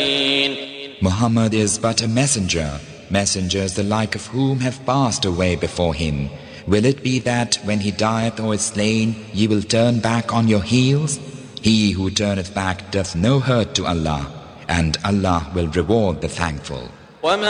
Muhammad is but a messenger, messengers the like of whom have passed away before him. Will it be that when he dieth or is slain, ye will turn back on your heels? He who turneth back doth no hurt to Allah, and Allah will reward the thankful.